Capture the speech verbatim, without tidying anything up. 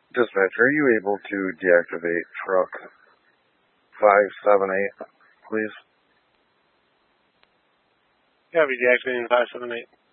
Dispatcher, are you able to deactivate truck five seven eight, please? Yeah, be deactivating five seven eight.